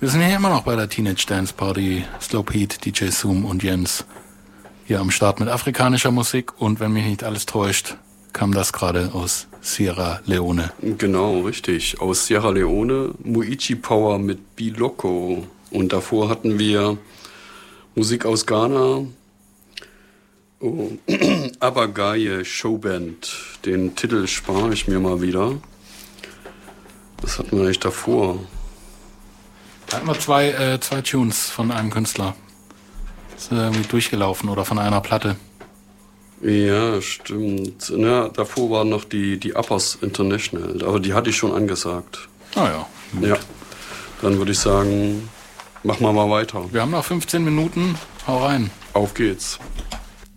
Wir sind hier immer noch bei der Teenage Dance Party. Slow Pete, DJ Zoom und Jens. Hier am Start mit afrikanischer Musik. Und wenn mich nicht alles täuscht, kam das gerade aus Sierra Leone. Genau, richtig. Aus Sierra Leone, Muichi Power mit Biloko. Und davor hatten wir Musik aus Ghana. Oh. Abagaye Showband. Den Titel spare ich mir mal wieder. Was hatten wir eigentlich davor? Da hatten wir zwei Tunes von einem Künstler. Das ist irgendwie durchgelaufen oder von einer Platte. Ja, stimmt. Ja, davor waren noch die Uppers International, aber die hatte ich schon angesagt. Ah ja. Gut. Ja, dann würde ich sagen, machen wir mal weiter. Wir haben noch 15 Minuten. Hau rein. Auf geht's.